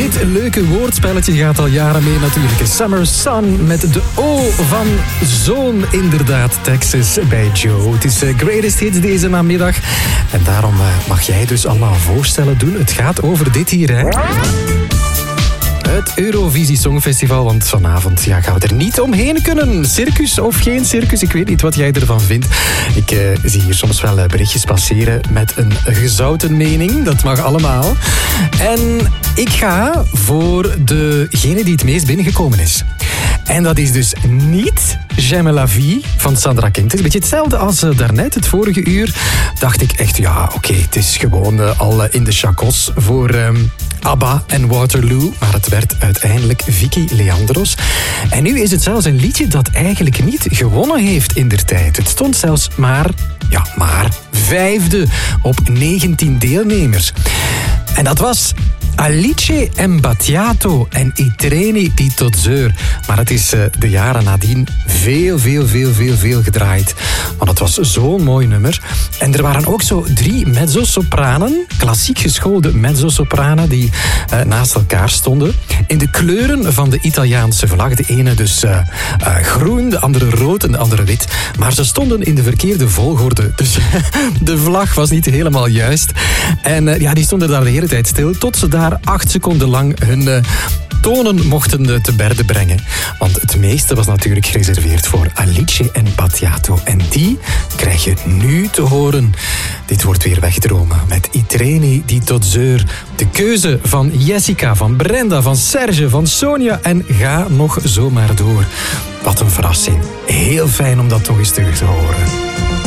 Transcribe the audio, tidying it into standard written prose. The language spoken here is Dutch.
Dit leuke woordspelletje gaat al jaren mee natuurlijk. Summer Sun met de O van zoon, inderdaad, Texas bij Joe. Het is Greatest Hits deze namiddag. En daarom mag jij dus allemaal voorstellen doen. Het gaat over dit hier, hè. Het Eurovisie Songfestival, want vanavond gaan we er niet omheen kunnen. Circus of geen circus, ik weet niet wat jij ervan vindt. Ik zie hier soms wel berichtjes passeren met een gezouten mening. Dat mag allemaal. En ik ga voor degene die het meest binnengekomen is. En dat is dus niet J'aime la vie van Sandra Kind. Het is een beetje hetzelfde als daarnet, het vorige uur. Dacht ik echt, oké, het is gewoon al in de chacos voor ABBA en Waterloo. Maar het werd uiteindelijk Vicky Leandros. En nu is het zelfs een liedje dat eigenlijk niet gewonnen heeft indertijd. Het stond zelfs maar 5e op 19 deelnemers. En dat was Alice Battiato en I treni di Tozeur. Maar het is de jaren nadien veel gedraaid. Want het was zo'n mooi nummer. En er waren ook zo 3 mezzosopranen, klassiek geschoolde mezzosopranen, die naast elkaar stonden. In de kleuren van de Italiaanse vlag. De ene dus groen, de andere rood en de andere wit. Maar ze stonden in de verkeerde volgorde. Dus de vlag was niet helemaal juist. En die stonden daar de hele tijd stil, tot ze daar 8 seconden lang hun tonen mochten te berde brengen. Want het meeste was natuurlijk gereserveerd voor Alice Battiato. En die krijg je nu te horen. Dit wordt weer wegdromen met I treni di Tozeur. De keuze van Jessica, van Brenda, van Serge, van Sonia en ga nog zomaar door. Wat een verrassing. Heel fijn om dat toch eens terug te horen.